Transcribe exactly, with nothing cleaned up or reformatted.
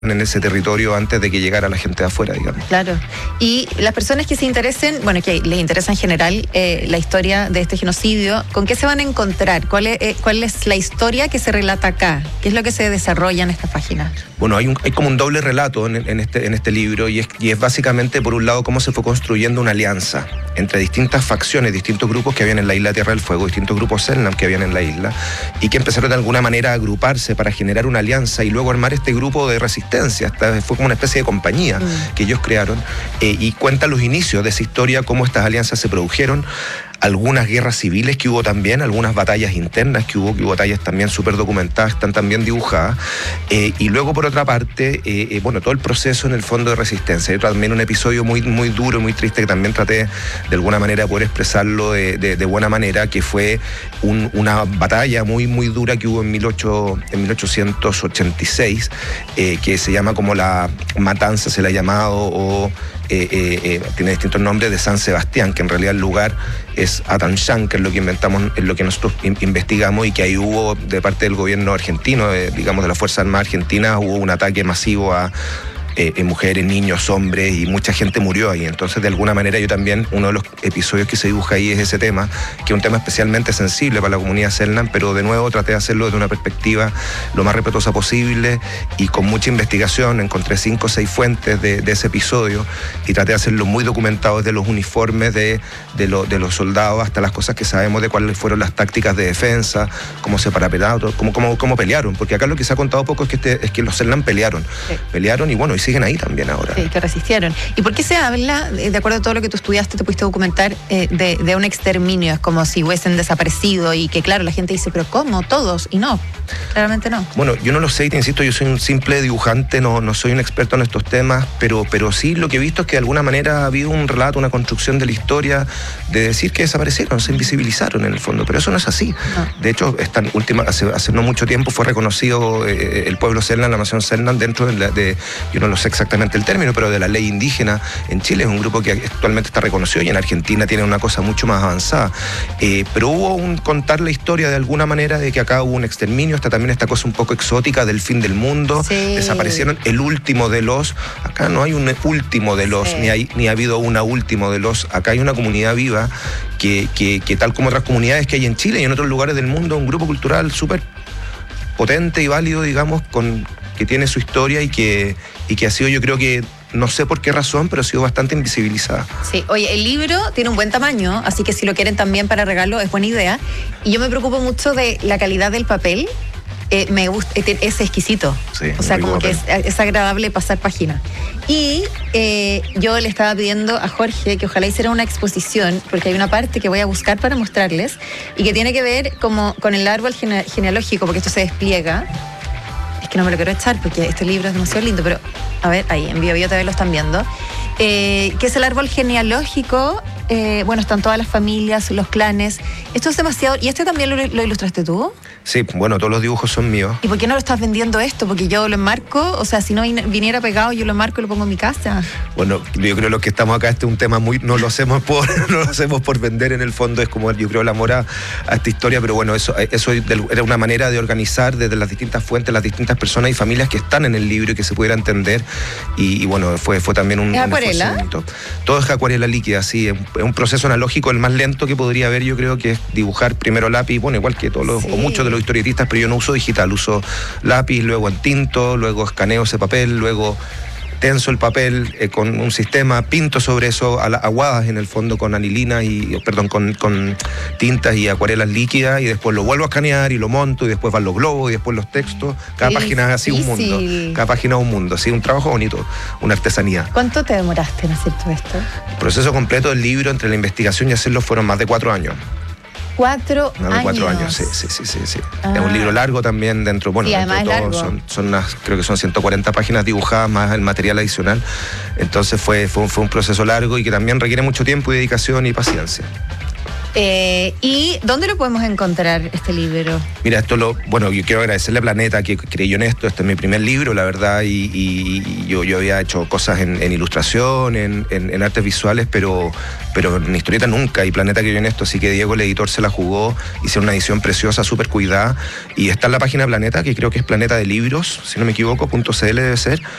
en ese territorio antes de que llegara la gente de afuera, digamos. Claro. Y las personas que se interesen, bueno, que les interesa en general eh, la historia de este genocidio, ¿con qué se van a encontrar? ¿Cuál es, eh, cuál es la historia que se relata acá? ¿Qué es lo que se desarrolla en esta página? Bueno, hay, un, hay como un doble relato en, en, este, en este libro y es, y es básicamente, por un lado, cómo se fue construyendo una alianza entre distintas facciones, distintos grupos que habían en la isla Tierra del Fuego, distintos grupos Selknam que habían en la isla y que empezaron de alguna manera a agruparse para generar una alianza y luego armar este grupo de resistencia. Esta fue como una especie de compañía mm. que ellos crearon eh, y cuentan los inicios de esa historia, cómo estas alianzas se produjeron, algunas guerras civiles que hubo también, algunas batallas internas que hubo, que hubo batallas también súper documentadas, están también dibujadas, eh, y luego por otra parte, eh, eh, bueno, todo el proceso en el fondo de resistencia. Hay también un episodio muy, muy duro, muy triste, que también traté de alguna manera de poder expresarlo de, de, de buena manera, que fue un, una batalla muy, muy dura que hubo en, mil ochocientos ochenta y seis, eh, que se llama como la Matanza, se le ha llamado, o Eh, eh, eh, tiene distintos nombres, de San Sebastián, que en realidad el lugar es Atanchán, que es lo que inventamos, es lo que nosotros in- investigamos y que ahí hubo de parte del gobierno argentino, eh, digamos de la Fuerza Armada Argentina, hubo un ataque masivo a Eh, eh, mujeres, niños, hombres, y mucha gente murió ahí. Entonces, de alguna manera, yo también, uno de los episodios que se dibuja ahí es ese tema, que es un tema especialmente sensible para la comunidad Selknam, pero de nuevo traté de hacerlo desde una perspectiva lo más respetuosa posible y con mucha investigación. Encontré cinco o seis fuentes de, de ese episodio y traté de hacerlo muy documentado, desde los uniformes de, de, lo, de los soldados hasta las cosas que sabemos de cuáles fueron las tácticas de defensa, cómo se parapetaron, cómo, cómo, cómo pelearon, porque acá lo que se ha contado poco es que, este, es que los Selknam pelearon, sí. pelearon y bueno, y siguen ahí también ahora. Sí, que resistieron. ¿Y por qué se habla, de acuerdo a todo lo que tú estudiaste, te pudiste documentar, eh, de, de un exterminio? Es como si hubiesen desaparecido y que, claro, la gente dice, ¿pero cómo? ¿Todos? Y no, claramente no. Bueno, yo no lo sé y te insisto, yo soy un simple dibujante, no, no soy un experto en estos temas, pero, pero sí lo que he visto es que de alguna manera ha habido un relato, una construcción de la historia de decir que desaparecieron, se invisibilizaron en el fondo, pero eso no es así. No. De hecho, esta última, hace, hace no mucho tiempo fue reconocido eh, el pueblo Selknam, la nación Selknam, dentro de, la, de yo no lo sé exactamente el término, pero de la ley indígena en Chile. Es un grupo que actualmente está reconocido y en Argentina tiene una cosa mucho más avanzada. Eh, pero hubo un contar la historia de alguna manera de que acá hubo un exterminio, está también esta cosa un poco exótica del fin del mundo. Sí. Desaparecieron el último de los, acá no hay un último de los, sí. ni, hay, ni ha habido una último de los, acá hay una comunidad viva que, que, que tal como otras comunidades que hay en Chile y en otros lugares del mundo, un grupo cultural súper potente y válido, digamos, con que tiene su historia y que, y que ha sido, yo creo que, no sé por qué razón, pero ha sido bastante invisibilizada. Sí, oye, el libro tiene un buen tamaño, así que si lo quieren también para regalo es buena idea. Y yo me preocupo mucho de la calidad del papel. Eh, me gusta, es exquisito. Sí, o sea, como que es, es agradable pasar página. Y eh, yo le estaba pidiendo a Jorge que ojalá hiciera una exposición, porque hay una parte que voy a buscar para mostrarles y que tiene que ver como con el árbol gene- genealógico, porque esto se despliega. Es que no me lo quiero echar porque este libro es demasiado lindo, pero a ver, ahí en Bio Bio T V lo están viendo. Eh, que es el árbol genealógico. Eh, bueno, están todas las familias, los clanes. Esto es demasiado. ¿Y este también lo, lo ilustraste tú? Sí, bueno, todos los dibujos son míos. ¿Y por qué no lo estás vendiendo esto? Porque yo lo enmarco, o sea, si no viniera pegado, yo lo enmarco y lo pongo en mi casa. Bueno, yo creo que los que estamos acá, este es un tema muy, no lo hacemos por, no lo hacemos por vender, en el fondo es como, yo creo, el amor a, a esta historia, pero bueno, eso, eso era una manera de organizar desde las distintas fuentes, las distintas personas y familias que están en el libro y que se pudiera entender, y, y bueno, fue, fue también un... ¿Es acuarela? Todo es acuarela líquida, sí, es un proceso analógico, el más lento que podría haber, yo creo que es dibujar primero lápiz, bueno, igual que todos los, sí. o muchos de los historietistas, pero yo no uso digital, uso lápiz, luego en tinto, luego escaneo ese papel, luego tenso el papel eh, con un sistema, pinto sobre eso a la, aguadas en el fondo con anilina y, perdón, con, con tintas y acuarelas líquidas, y después lo vuelvo a escanear y lo monto y después van los globos y después los textos. Cada Qué página es así difícil. un mundo, cada página es un mundo, sí, un trabajo bonito, una artesanía. ¿Cuánto te demoraste en hacer todo esto? El proceso completo del libro, entre la investigación y hacerlo, fueron más de cuatro años. Cuatro Más de años. cuatro años, sí, sí, sí, sí. sí. Ah. Es un libro largo también dentro, bueno, sí, dentro de todo, son, son unas, creo que son ciento cuarenta páginas dibujadas más el material adicional. Entonces fue, fue, un, fue un proceso largo y que también requiere mucho tiempo y dedicación y paciencia. Eh, ¿Y dónde lo podemos encontrar, este libro? Mira, esto lo, bueno, yo quiero agradecerle a Planeta que creyó en esto. Este es mi primer libro, la verdad, y, y, y yo, yo había hecho cosas en, en ilustración, en, en, en artes visuales, pero, pero en historieta nunca, y Planeta creyó en esto, así que Diego, el editor, se la jugó, hicieron una edición preciosa, súper cuidada, y está en la página Planeta, que creo que es Planeta de Libros, si no me equivoco, .cl debe ser,